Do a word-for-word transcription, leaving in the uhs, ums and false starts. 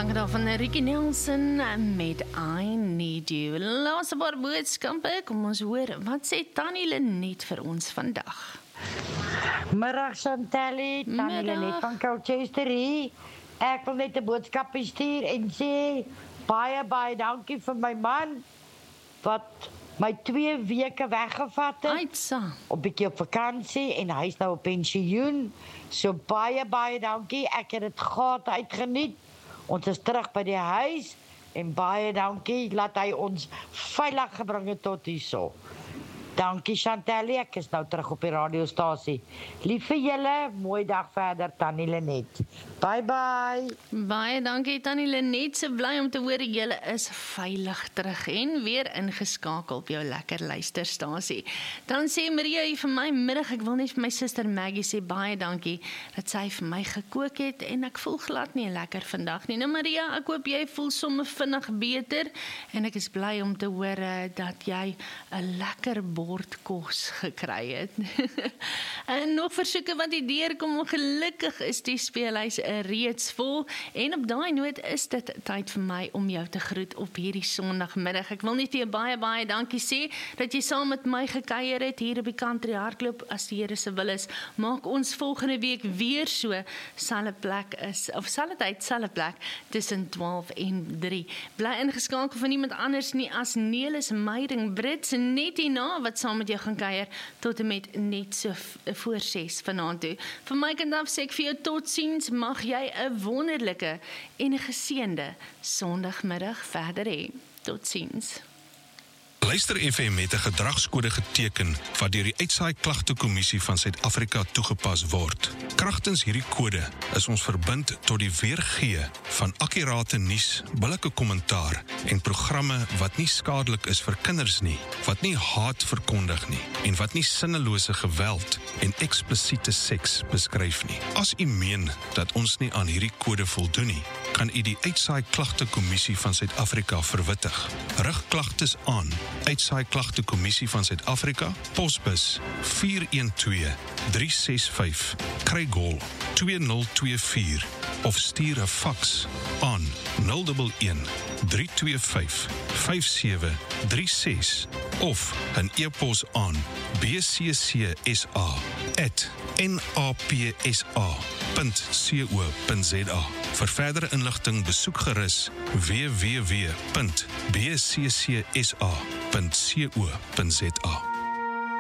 klanke daar van Ricky Nelson met I Need You. Laaste paar boodskappe, kom ons hoor, wat sê Tannie Lenet vir ons vandag? Middag Chantalie, Tannie Lenet van Colchester hier. Ek wil net 'n boodskap stuur en sê baie baie dankie vir my man wat my twee weke weggevat het. Uitsa. Op 'n bietjie op vakansie en hy is nou op pensioen. So baie baie dankie. Ek het dit gehad uitgeniet. Ons is terug by die huis en baie dankie dat hy ons veilig gebring het tot hierso. Dankie Chantalie, ek is nou terug op die radiostasie. Lief vir julle, mooi dag verder Tannie Lenet. Bye bye. Baie dankie Tannie Lenet, so bly om te hoor julle is veilig terug en weer ingeskakel op jou lekker luisterstasie. Dan sê Maria vir my middag, ek wil net vir my suster Maggie sê baie dankie dat sy vir my gekook het en ek voel glad nie lekker vandag nie. Nou Maria, ek hoop jy voel sommer vinnig beter en ek is bly om te hoor dat jy 'n lekker bord kos gekry het. En nog versoeke wat die deur kom, ongelukkig is die speelhuis reeds vol en op daai noot is dit tyd vir my om jou te groet op hierdie Sondagmiddag. Ek wil net vir jou baie baie dankie sê dat jy saam met my gekuier het hier op die Country Hardloop. As die Here se wil is, maak ons volgende week weer so selfe plek is of selfe tyd, selfe plek tussen twaalf en drie. Bly ingeskakel van niemand anders nie as Nelis Meiding Brits net hierna wat saam met jou gaan kuier tot en met net so voor ses vanaand toe. Van my kant af sê ek vir jou totsiens, mag jy 'n wonderlike en 'n geseënde Sondagmiddag verder hê. Totsiens. Luister F M met 'n gedragskode geteken wat deur die Uitsaai Klagtekommissie van Suid-Afrika toegepas word. Kragtens hierdie kode is ons verbind tot die weergee van akkurate nuus, billike kommentaar en programme wat nie skadelik is vir kinders nie, wat nie haat verkondig nie en wat nie sinnelose geweld en eksplisiete seks beskryf nie. As u meen dat ons nie aan hierdie kode voldoen nie, kan u die Uitsaai Klagtekommissie van Suid-Afrika verwittig. Rig klagtes aan Uitsaai Klagtekommissie van Suid-Afrika, posbus vier een twee drie ses vyf, Craig Hall twee nul twee vier of stuur 'n faks aan nul een een drie twee vyf vyf sewe drie ses of 'n e-pos aan b c c s a at n a p s a punt co punt z a. Vir verdere inligting besoek gerus w w w punt b c c s a punt co punt z a.